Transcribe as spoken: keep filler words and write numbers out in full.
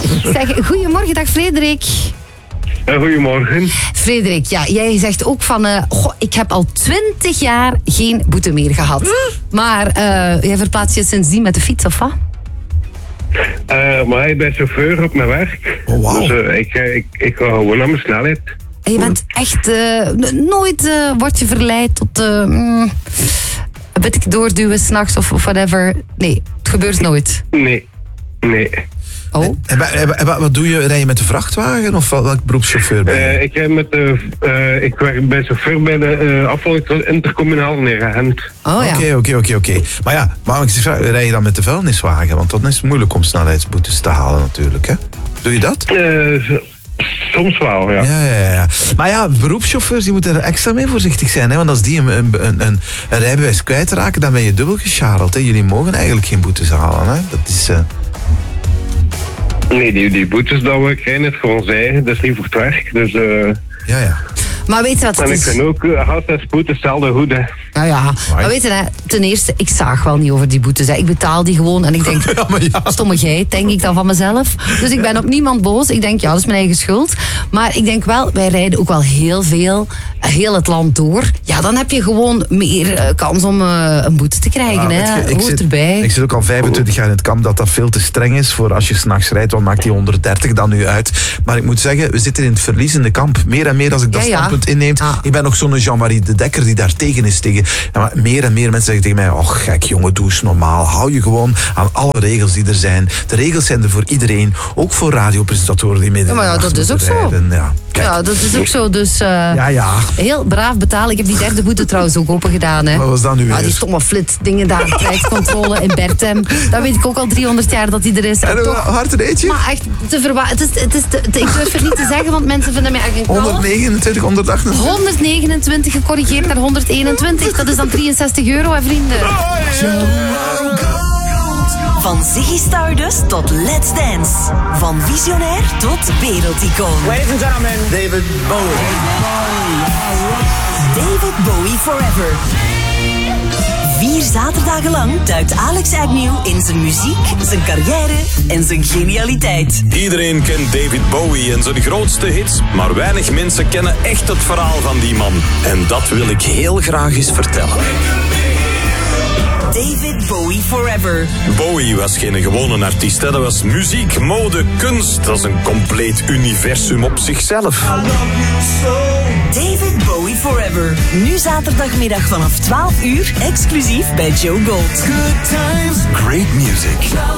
Zeg, goedemorgen, dag Frederik. Uh, goedemorgen. Frederik, ja, jij zegt ook van... Uh, goh, ik heb al twintig jaar geen boete meer gehad. Maar uh, jij verplaatst je sindsdien met de fiets, of wat? Uh, maar ik ben chauffeur op mijn werk. Oh, wow. Dus uh, ik, ik, ik ga gewoon aan mijn snelheid. En je bent echt... Uh, nooit uh, word je verleid tot... Uh, mm, een beetje doorduwen s'nachts of, of whatever. Nee, het gebeurt nooit. Nee, nee. Oh. En, en, en wat doe je? Rij je met de vrachtwagen of welk beroepschauffeur ben je? Uh, ik, rij met de, uh, ik werk bij chauffeur bij de uh, afval intercommunaal in Gent. Oh ja. Oké, oké, oké, oké. Maar ja, maar ik vraag, rij je dan met de vuilniswagen? Want dan is het moeilijk om snelheidsboetes te halen natuurlijk, hè? Doe je dat? Uh, soms wel, ja. Ja, ja, ja. Maar ja, beroepschauffeurs die moeten er extra mee voorzichtig zijn, hè? Want als die een, een, een, een rijbewijs kwijtraken, dan ben je dubbel gescharreld, hè? Jullie mogen eigenlijk geen boetes halen, hè? Dat is... Uh... Nee, die, die boetes dat we krijgen is voor ons eigen, dat is niet voor het werk. Dus, uh... Ja, ja. Maar weet je wat het en is? ik vind ook, uh, gas en spoed hetzelfde goed, hè. Ja, ja. Maar weet je, hè, ten eerste, ik zaag wel niet over die boetes. Hè. Ik betaal die gewoon en ik denk, ja, maar ja. stomme geit, denk ik dan van mezelf. Dus ik ben op niemand boos. Ik denk, ja, dat is mijn eigen schuld. Maar ik denk wel, wij rijden ook wel heel veel, heel het land door. Ja, dan heb je gewoon meer uh, kans om uh, een boete te krijgen. Ja, hè. je, ik, Hoort zit, erbij. ik zit ook al vijfentwintig jaar in het kamp dat dat veel te streng is voor als je s'nachts rijdt, dan maakt die honderddertig dan nu uit. Maar ik moet zeggen, we zitten in het verliezende kamp. Meer en meer als ik dat ja, ja. standpunt inneem. Ah. Ik ben ook zo'n Jean-Marie de Dekker die daar tegen is. Tegen. Ja, maar meer en meer mensen zeggen tegen mij, oh gek jongen, doe eens normaal. Hou je gewoon aan alle regels die er zijn. De regels zijn er voor iedereen. Ook voor radiopresentatoren die midden Ja, maar ja, dat is ook zo. Ja, kijk. Ja, dat is ook zo. Dus uh, ja, ja. heel braaf betalen. Ik heb die derde boete trouwens ook open gedaan. Hè. Wat was dat nu weer? Ah, die stomme flit dingen daar, trajectcontrole in Bertem. Dat weet ik ook al driehonderd jaar dat die er is. En En toch, hard een eetje? maar echt te verwa- het is, het is te, te, ik durf het niet te zeggen, want mensen vinden mij echt een kalf. honderdnegenentwintig, honderdachtenveertig honderdnegenentwintig gecorrigeerd naar honderdeenentwintig. Dat is dan drieënzestig euro, hè vrienden. Van Ziggy Stardust tot Let's Dance. Van visionair tot wereldicoon. Ladies and gentlemen, David Bowie. David Bowie Forever. Vier zaterdagen lang duikt Alex Agnew in zijn muziek, zijn carrière en zijn genialiteit. Iedereen kent David Bowie en zijn grootste hits, maar weinig mensen kennen echt het verhaal van die man. En dat wil ik heel graag eens vertellen. David Bowie Forever. Bowie was geen gewone artiest, hè. Dat was muziek, mode, kunst. Dat is een compleet universum op zichzelf. David Bowie Forever. Nu zaterdagmiddag vanaf twaalf uur, exclusief bij Joe Gold. Great music.